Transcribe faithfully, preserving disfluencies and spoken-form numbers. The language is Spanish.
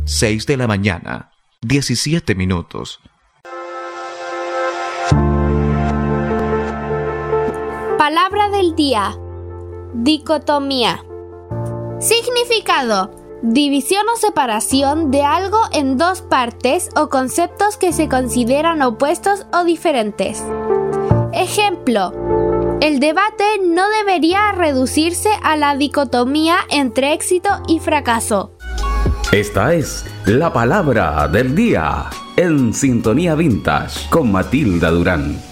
seis de la mañana, diecisiete minutos. Palabra del día: dicotomía. Significado: división o separación de algo en dos partes o conceptos que se consideran opuestos o diferentes. Ejemplo: el debate no debería reducirse a la dicotomía entre éxito y fracaso. Esta es la palabra del día en Sintonía Vintage con Matilda Durán.